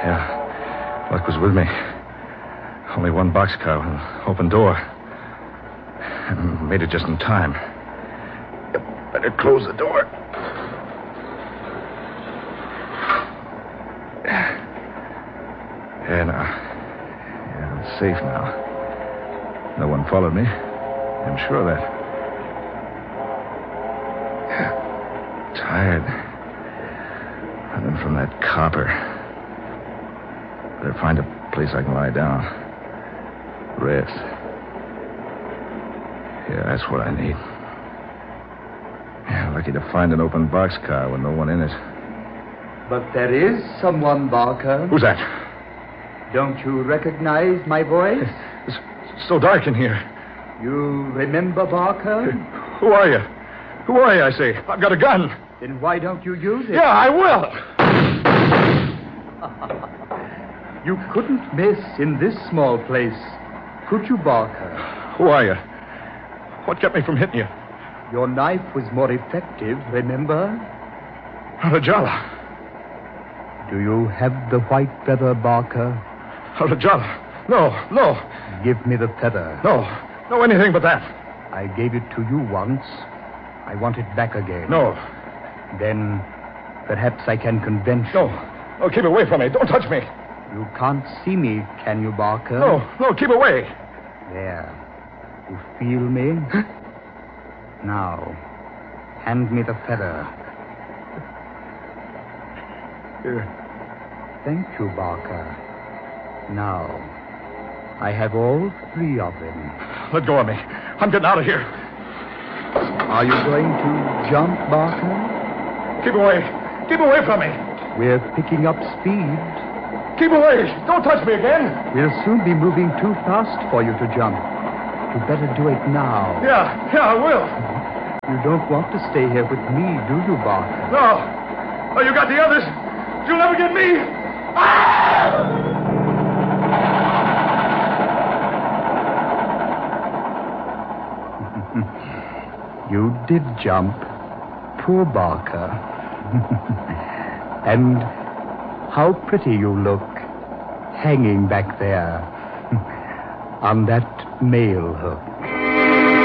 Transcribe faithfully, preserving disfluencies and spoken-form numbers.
Yeah. Luck was with me. Only one boxcar with an open door. And made it just in time. Yep, better close the door. Yeah, now. Yeah, it's safe now. No one followed me. I'm sure of that. Yeah. Tired. Running from that copper. Better find a place I can lie down. Rest. Yeah, that's what I need. Yeah, lucky to find an open boxcar with no one in it. But there is someone, Barker. Who's that? Don't you recognize my voice? It's so dark in here. You remember Barker? Who are you? Who are you, I say? I've got a gun. Then why don't you use it? Yeah, I will. You couldn't miss in this small place, could you, Barker? Who are you? What kept me from hitting you? Your knife was more effective, remember? Rajala. Do you have the white feather, Barker? Rajala. No, no. Give me the feather. No, no, anything but that. I gave it to you once. I want it back again. No. Then perhaps I can convince you. No, no, keep away from me. Don't touch me. You can't see me, can you, Barker? No, no, keep away. There. You feel me? Now, hand me the feather. Here. Thank you, Barker. Now, I have all three of them. Let go of me. I'm getting out of here. Are you going to jump, Barker? Keep away. Keep away from me. We're picking up speed. Keep away. Don't touch me again. We'll soon be moving too fast for you to jump. You better do it now. Yeah, yeah, I will. You don't want to stay here with me, do you, Barker? No. Oh, you got the others. You'll never get me. Ah! You did jump. Poor Barker. And how pretty you look, hanging back there on that mail hook.